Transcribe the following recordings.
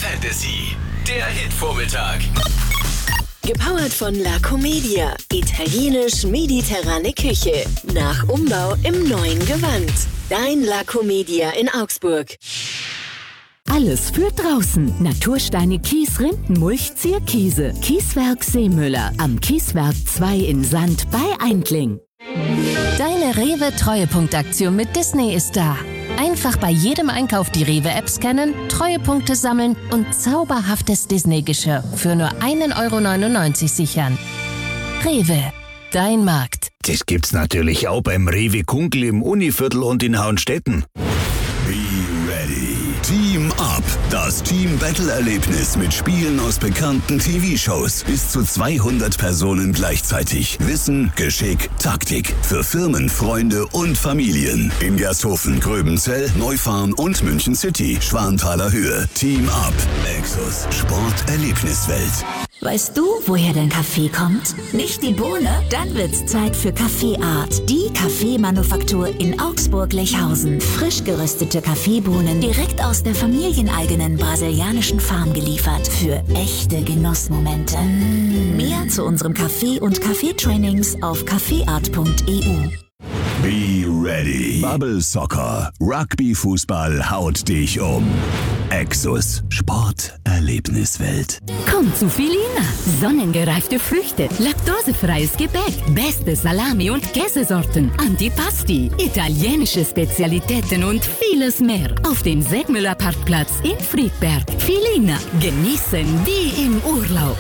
Fantasy, der Hitvormittag. Gepowert von La Comedia. Italienisch-mediterrane Küche. Nach Umbau im neuen Gewand. Dein La Comedia in Augsburg. Alles für draußen. Natursteine, Kies, Rindenmulch, Zierkiese. Kieswerk Seemüller. Am Kieswerk 2 in Sand bei Eindling. Deine Rewe-Treuepunktaktion mit Disney ist da. Einfach bei jedem Einkauf die Rewe-App scannen, Treuepunkte sammeln und zauberhaftes Disney-Geschirr für nur 1,99 € sichern. Rewe, dein Markt. Das gibt's natürlich auch beim Rewe Kunkel im Univiertel und in Hauenstetten. Be ready. Team Up. Das Team-Battle-Erlebnis mit Spielen aus bekannten TV-Shows. Bis zu 200 Personen gleichzeitig. Wissen, Geschick, Taktik. Für Firmen, Freunde und Familien. In Gersthofen, Gröbenzell, Neufahren und München City. Schwanthaler Höhe. Team Up. Exos. Sport-Erlebniswelt. Weißt du, woher dein Kaffee kommt? Nicht die Bohne? Dann wird's Zeit für Kaffeeart. Die Kaffeemanufaktur in Augsburg-Lechhausen. Frisch geröstete Kaffeebohnen direkt aus der familieneigenen brasilianischen Farm geliefert. Für echte Genussmomente. Mehr zu unserem Kaffee und Kaffeetrainings auf kaffeeart.eu. Be ready. Bubble Soccer. Rugby-Fußball haut dich um. Exos. Sport-Erlebniswelt. Komm zu Filina. Sonnengereifte Früchte, laktosefreies Gebäck, beste Salami- und Käsesorten, Antipasti, italienische Spezialitäten und vieles mehr. Auf dem Segmüller Parkplatz in Friedberg. Filina. Genießen wie im Urlaub.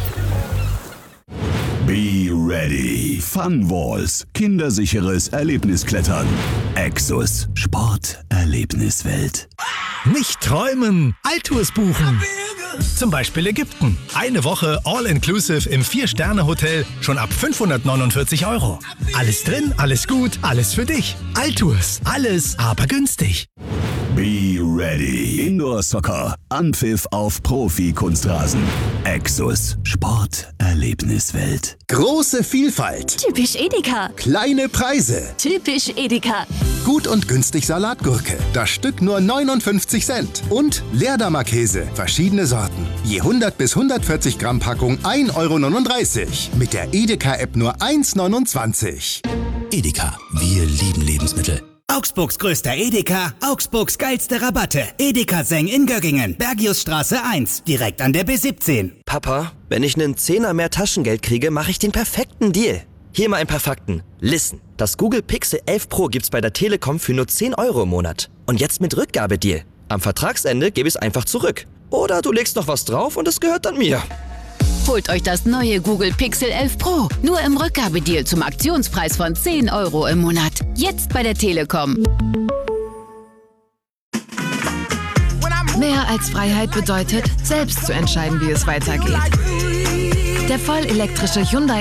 Be ready. Fun Walls. Kindersicheres Erlebnisklettern. Exos. Sport-Erlebniswelt. Nicht träumen, Altours buchen. Zum Beispiel Ägypten. Eine Woche All-Inclusive im 4-Sterne-Hotel schon ab 549 €. Alles drin, alles gut, alles für dich. Altours. Alles, aber günstig. Be ready. Indoor Soccer. Anpfiff auf Profi-Kunstrasen. Exos. Sport-Erlebniswelt. Große Vielfalt. Typisch Edeka. Kleine Preise. Typisch Edeka. Gut und günstig Salatgurke. Das Stück nur 59 Cent. Und Leerdammer-Käse. Verschiedene Sorten. Je 100 bis 140 Gramm Packung 1,39 €. Mit der Edeka-App nur 1,29 €. Edeka. Wir lieben Lebensmittel. Augsburgs größter Edeka, Augsburgs geilste Rabatte. Edeka Seng in Göggingen, Bergiusstraße 1, direkt an der B17. Papa, wenn ich einen Zehner mehr Taschengeld kriege, mache ich den perfekten Deal. Hier mal ein paar Fakten. Listen, das Google Pixel 11 Pro gibt's bei der Telekom für nur 10 € im Monat. Und jetzt mit Rückgabedeal. Am Vertragsende gebe ich es einfach zurück. Oder du legst noch was drauf und es gehört dann mir. Holt euch das neue Google Pixel 11 Pro. Nur im Rückgabedeal zum Aktionspreis von 10 € im Monat. Jetzt bei der Telekom. Mehr als Freiheit bedeutet, selbst zu entscheiden, wie es weitergeht. Der vollelektrische Hyundai